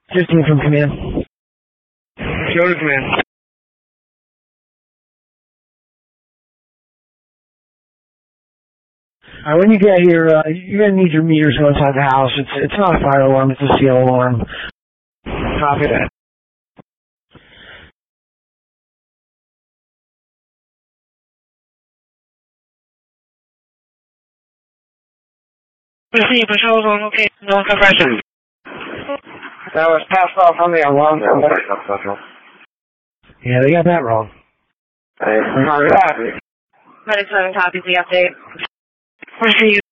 15 from command. Go to command. When you get here, you're going to need your meters go inside the house. It's not a fire alarm, it's a seal alarm. Copy that. Proceed, patrol's on, okay, no compression. That was passed off on the alarm number. Yeah, they got that wrong. Hey, Medic 7 copies the update. Proceed.